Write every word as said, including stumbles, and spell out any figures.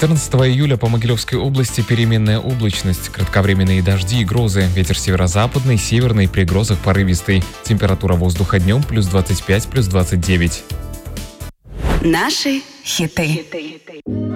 четырнадцатого июля по Могилевской области переменная облачность, кратковременные дожди и грозы. Ветер северо-западный, северный, при грозах порывистый. Температура воздуха днем плюс двадцать пять, плюс двадцать девять. Наши хиты.